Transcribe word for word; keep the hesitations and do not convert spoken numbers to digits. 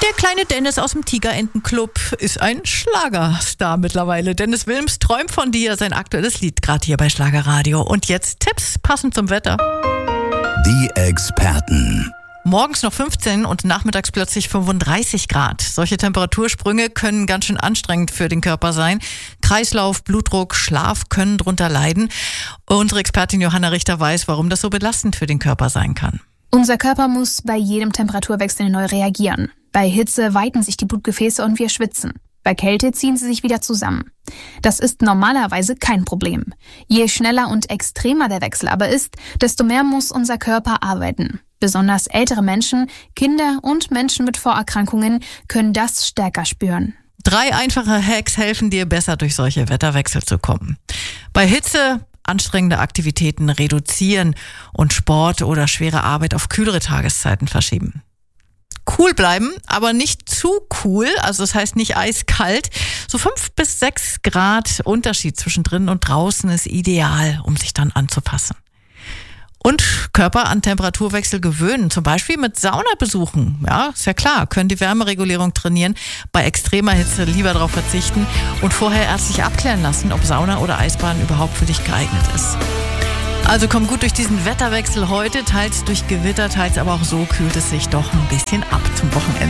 Der kleine Dennis aus dem Tigerentenclub ist ein Schlagerstar mittlerweile. Dennis Wilms träumt von dir, sein aktuelles Lied, gerade hier bei Schlagerradio. Und jetzt Tipps passend zum Wetter. Die Experten. Morgens noch fünfzehn und nachmittags plötzlich fünfunddreißig Grad. Solche Temperatursprünge können ganz schön anstrengend für den Körper sein. Kreislauf, Blutdruck, Schlaf können drunter leiden. Unsere Expertin Johanna Richter weiß, warum das so belastend für den Körper sein kann. Unser Körper muss bei jedem Temperaturwechsel neu reagieren. Bei Hitze weiten sich die Blutgefäße und wir schwitzen. Bei Kälte ziehen sie sich wieder zusammen. Das ist normalerweise kein Problem. Je schneller und extremer der Wechsel aber ist, desto mehr muss unser Körper arbeiten. Besonders ältere Menschen, Kinder und Menschen mit Vorerkrankungen können das stärker spüren. Drei einfache Hacks helfen dir, besser durch solche Wetterwechsel zu kommen. Bei Hitze anstrengende Aktivitäten reduzieren und Sport oder schwere Arbeit auf kühlere Tageszeiten verschieben. Cool bleiben, aber nicht zu cool, also das heißt nicht eiskalt. So fünf bis sechs Grad Unterschied zwischen drinnen und draußen ist ideal, um sich dann anzupassen. Und Körper an Temperaturwechsel gewöhnen, zum Beispiel mit Saunabesuchen. Ja, ist ja klar, können die Wärmeregulierung trainieren, bei extremer Hitze lieber darauf verzichten und vorher ärztlich abklären lassen, ob Sauna oder Eisbahn überhaupt für dich geeignet ist. Also komm gut durch diesen Wetterwechsel heute, teils durch Gewitter, teils aber auch so kühlt es sich doch ein bisschen ab zum Wochenende.